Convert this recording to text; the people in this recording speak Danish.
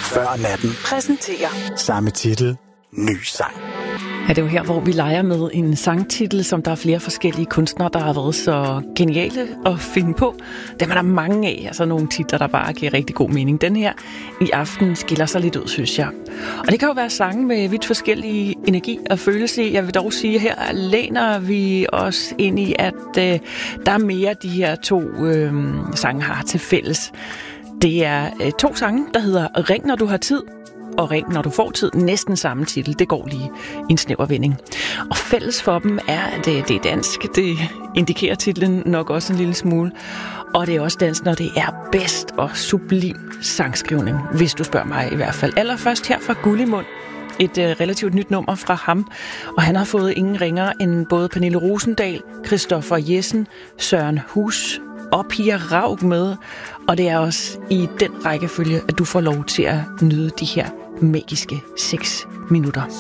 Før natten præsenterer samme titel, ny sang. Ja, det er jo her, hvor vi leger med en sangtitel, som der er flere forskellige kunstnere, der har været så geniale at finde på. Dem er der mange af, altså nogle titler, der bare giver rigtig god mening. Den her i aften skiller sig lidt ud, synes jeg. Og det kan jo være sange med vidt forskellige energi og følelse i. Jeg vil dog sige, her læner vi os ind i, at der er mere, de her to sange har til fælles. Det er to sange, der hedder Ring, når du har tid, og Ring, når du får tid. Næsten samme titel. Det går lige i en snæver vending. Og fælles for dem er, at det er dansk. Det indikerer titlen nok også en lille smule. Og det er også dansk, når det er bedst og sublim sangskrivning, hvis du spørger mig i hvert fald. Allerførst her fra Gullimund. Et relativt nyt nummer fra ham, og han har fået ingen ringere end både Pernille Rosendahl, Christoffer Jessen, Søren Hus og Pia Raug med. Og det er også i den rækkefølge, at du får lov til at nyde de her magiske 6 minutter.